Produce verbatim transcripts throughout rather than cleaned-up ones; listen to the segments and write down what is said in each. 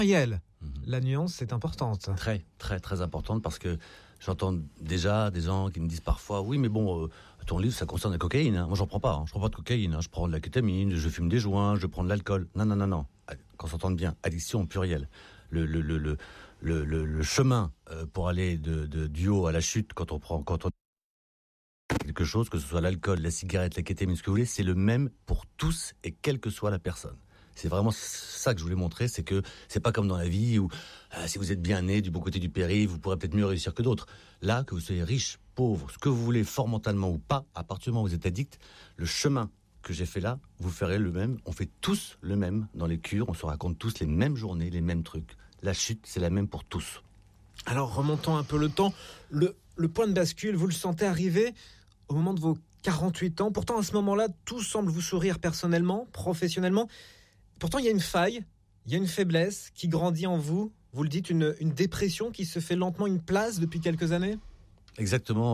Pluriel. La nuance est importante. Très, très, très importante parce que j'entends déjà des gens qui me disent parfois « Oui, mais bon, euh, ton livre, ça concerne la cocaïne. Hein. Moi, j'en prends pas. Hein. Je prends pas de cocaïne. Hein. Je prends de la kétamine, je fume des joints, je prends de l'alcool. » Non, non, non, non. Qu'on s'entende bien. Addiction au pluriel. Le, le, le, le, le, le, le chemin euh, pour aller de, de, du haut à la chute quand on prend... Quand on quelque chose, que ce soit l'alcool, la cigarette, la kétamine, ce que vous voulez, c'est le même pour tous et quelle que soit la personne. C'est vraiment ça que je voulais montrer, c'est que c'est pas comme dans la vie où euh, si vous êtes bien né du bon côté du périph', vous pourrez peut-être mieux réussir que d'autres. Là, que vous soyez riche, pauvre, ce que vous voulez, fort mentalement ou pas, à partir du moment où vous êtes addict, le chemin que j'ai fait là, vous ferez le même. On fait tous le même dans les cures, on se raconte tous les mêmes journées, les mêmes trucs. La chute, c'est la même pour tous. Alors, remontons un peu le temps. Le, le point de bascule, vous le sentez arriver au moment de vos quarante-huit ans. Pourtant, à ce moment-là, tout semble vous sourire personnellement, professionnellement. Pourtant, il y a une faille, il y a une faiblesse qui grandit en vous. Vous le dites, une, une dépression qui se fait lentement une place depuis quelques années. Exactement.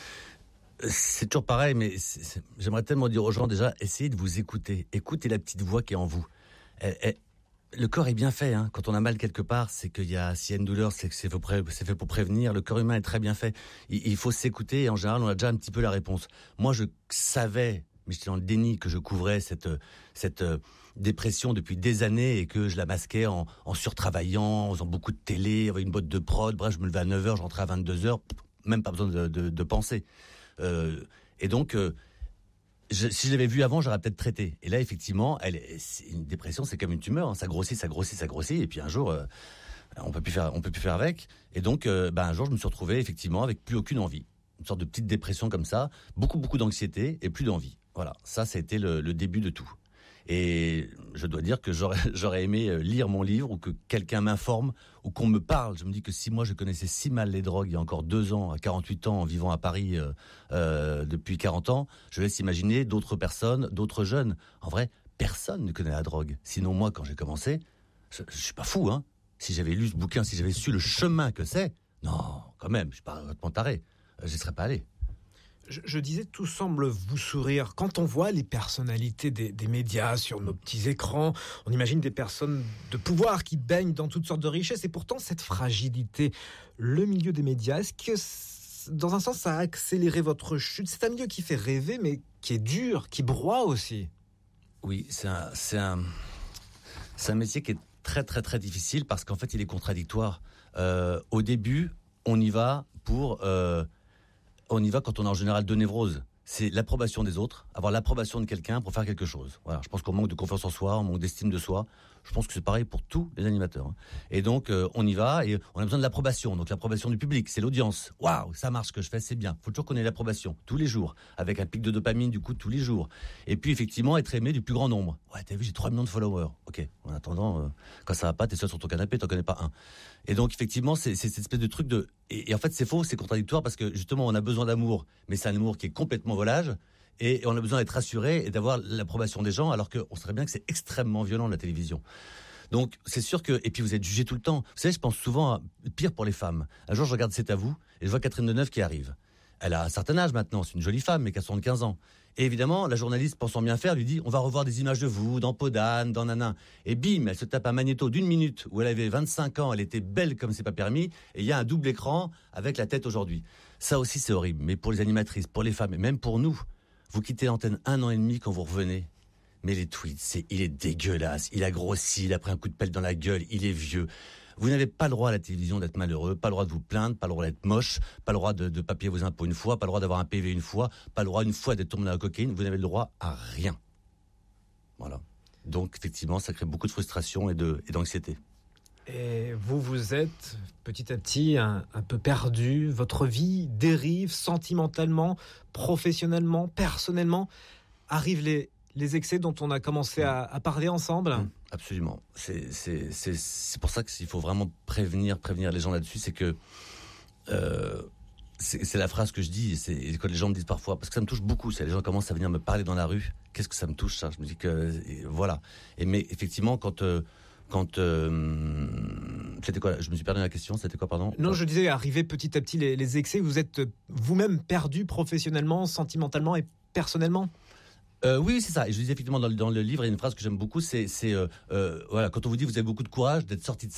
C'est toujours pareil, mais c'est, c'est, j'aimerais tellement dire aux gens déjà, essayez de vous écouter. Écoutez la petite voix qui est en vous. Elle, elle, le corps est bien fait. Hein. Quand on a mal quelque part, c'est qu'il y a, s'il y a une douleur, c'est que c'est fait, pour, c'est fait pour prévenir. Le corps humain est très bien fait. Il, il faut s'écouter et en général, on a déjà un petit peu la réponse. Moi, je savais... mais j'étais dans le déni que je couvrais cette cette euh, dépression depuis des années et que je la masquais en, en surtravaillant, en faisant beaucoup de télé, avec une boîte de prod. Bref, je me levais à neuf heures, je rentrais à vingt-deux heures, même pas besoin de, de, de penser. Euh, et donc, euh, je, si je l'avais vu avant, j'aurais peut-être traité. Et là, effectivement, elle, c'est une dépression, c'est comme une tumeur. Hein. Ça grossit, ça grossit, ça grossit. Et puis un jour, euh, on peut plus faire, on peut plus faire avec. Et donc, euh, ben, un jour, je me suis retrouvé effectivement avec plus aucune envie. Une sorte de petite dépression comme ça, beaucoup, beaucoup d'anxiété et plus d'envie. Voilà, ça, ça a été le, le début de tout. Et je dois dire que j'aurais, j'aurais aimé lire mon livre ou que quelqu'un m'informe ou qu'on me parle. Je me dis que si moi je connaissais si mal les drogues il y a encore deux ans, à quarante-huit ans, en vivant à Paris euh, euh, depuis quarante ans, je laisse imaginer d'autres personnes, d'autres jeunes. En vrai, personne ne connaît la drogue. Sinon moi, quand j'ai commencé, je, je suis pas fou, hein. Si j'avais lu ce bouquin, si j'avais su le chemin que c'est, non, quand même, je suis pas complètement taré. J'y serais pas allé. Je, je disais, tout semble vous sourire. Quand on voit les personnalités des, des médias sur nos petits écrans, on imagine des personnes de pouvoir qui baignent dans toutes sortes de richesses. Et pourtant, cette fragilité, le milieu des médias, est-ce que, dans un sens, ça a accéléré votre chute ? C'est un milieu qui fait rêver, mais qui est dur, qui broie aussi. Oui, c'est un, c'est un, c'est un métier qui est très, très, très difficile parce qu'en fait, il est contradictoire. Euh, au début, on y va pour... Euh, on y va quand on a en général deux névroses. C'est l'approbation des autres, avoir l'approbation de quelqu'un pour faire quelque chose. Voilà, je pense qu'on manque de confiance en soi, on manque d'estime de soi. Je pense que c'est pareil pour tous les animateurs. Et donc, euh, on y va et on a besoin de l'approbation. Donc, l'approbation du public, c'est l'audience. Waouh, ça marche ce que je fais, c'est bien. Faut toujours qu'on ait l'approbation, tous les jours, avec un pic de dopamine, du coup, tous les jours. Et puis, effectivement, être aimé du plus grand nombre. Ouais, t'as vu, j'ai trois millions de followers. Ok, en attendant, euh, quand ça va pas, t'es seul sur ton canapé, t'en connais pas un. Et donc, effectivement, c'est, c'est cette espèce de truc de... Et, et en fait, c'est faux, c'est contradictoire parce que, justement, on a besoin d'amour, mais c'est un amour qui est complètement volage. Et on a besoin d'être rassuré et d'avoir l'approbation des gens, alors qu'on sait bien que c'est extrêmement violent, la télévision. Donc, c'est sûr que... Et puis, vous êtes jugé tout le temps. Vous savez, je pense souvent à... Pire pour les femmes. Un jour, je regarde C'est à vous, et je vois Catherine Deneuve qui arrive. Elle a un certain âge maintenant, c'est une jolie femme, mais qui a soixante-quinze ans. Et évidemment, la journaliste, pensant bien faire, lui dit « On va revoir des images de vous, dans Podane, dans Nanin. » Et bim, elle se tape un magnéto d'une minute, où elle avait vingt-cinq ans, elle était belle comme c'est pas permis, et il y a un double écran avec la tête aujourd'hui. Ça aussi, c'est horrible. Mais pour les animatrices, pour les femmes, et même pour nous, vous quittez l'antenne un an et demi quand vous revenez. Mais les tweets, c'est, il est dégueulasse, il a grossi, il a pris un coup de pelle dans la gueule, il est vieux. Vous n'avez pas le droit à la télévision d'être malheureux, pas le droit de vous plaindre, pas le droit d'être moche, pas le droit de, de papier vos impôts une fois, pas le droit d'avoir un P V une fois, pas le droit une fois d'être tombé dans la cocaïne, vous n'avez le droit à rien. Voilà. Donc, effectivement, ça crée beaucoup de frustration et, de, et d'anxiété. Et vous, vous êtes petit à petit un, un peu perdu, votre vie dérive sentimentalement, professionnellement, personnellement. Arrivent les, les excès dont on a commencé à, à parler ensemble. Mmh, absolument. C'est, c'est, c'est, c'est pour ça qu'il faut vraiment prévenir, prévenir les gens là-dessus. C'est que euh, c'est, c'est la phrase que je dis, c'est que les gens me disent parfois, parce que ça me touche beaucoup. C'est les gens commencent à venir me parler dans la rue. Qu'est-ce que ça me touche, ça ? Je me dis que et voilà. Et mais effectivement, quand euh, quand euh, c'était quoi ? Je me suis perdu dans la question. C'était quoi, pardon ? Non, je disais, arriver petit à petit les, les excès. Vous êtes vous-même perdu professionnellement, sentimentalement et personnellement. Euh, oui, c'est ça. Et je disais effectivement dans le, dans le livre, il y a une phrase que j'aime beaucoup, c'est, c'est euh, euh, voilà, quand on vous dit vous avez beaucoup de courage d'être sorti de ça.